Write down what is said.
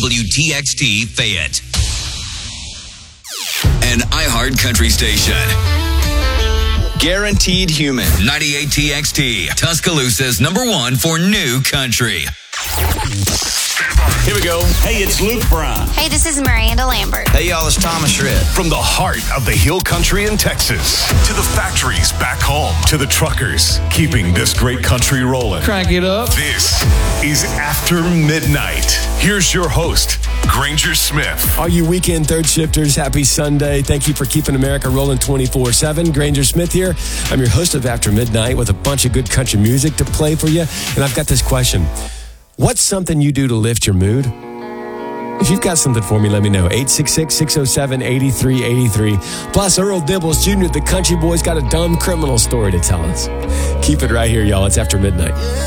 WTXT Fayette. An iHeart Country station. Guaranteed Human. 98TXT, Tuscaloosa's #1 for new country. Here we go. Hey, it's Luke Bryan. Hey, this is Miranda Lambert. Hey, y'all, it's Thomas Shred. From the heart of the Hill Country in Texas to the factories back home to the truckers keeping this great country rolling. Crank it up. This is After Midnight. Here's your host, Granger Smith. All you weekend third shifters, happy Sunday. Thank you for keeping America rolling 24/7. Granger Smith here. I'm your host of After Midnight with a bunch of good country music to play for you. And I've got this question. What's something you do to lift your mood? If you've got something for me, let me know. 866-607-8383. Plus, Earl Dibbles Jr., the country boy's got a dumb criminal story to tell us. Keep it right here, y'all. It's After Midnight.